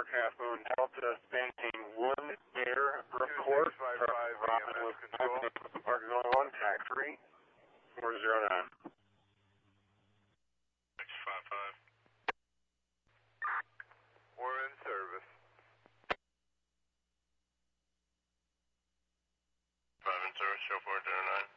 Half Moon Delta, spanning Wood, Air, Brookport, Robin with Park Zone 1, Tax 3, 409. 655. We're in service. 5 in service, show 409.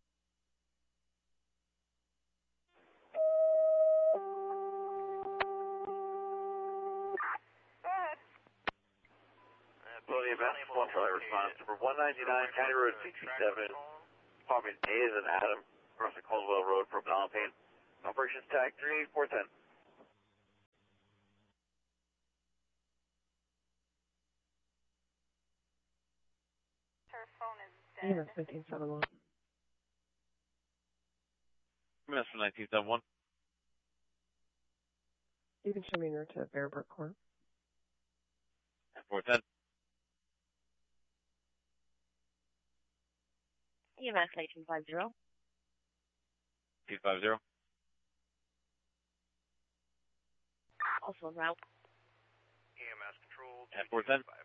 Ability event, one Charlie response, number 199, County Road 67, Apartment A is an Adam, across the Caldwell Road, Propellant Paint. Operations tag 38410. Her phone is dead. EMS 1971. EMS 1971. You can show me near to Bearbrook Court. 410. EMS 1850. 250. Also en route. EMS control. 410.